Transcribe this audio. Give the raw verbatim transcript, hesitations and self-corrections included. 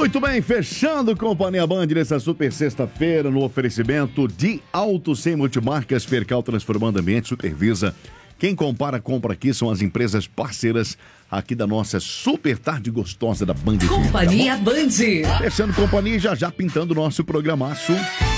Muito bem, fechando Companhia Band nessa super sexta-feira no oferecimento de Auto Sem Multimarcas, Fercal transformando ambiente, supervisa. Quem compara, compra aqui, são as empresas parceiras aqui da nossa super tarde gostosa da Band. Companhia Band. Fechando companhia e já já pintando o nosso programaço.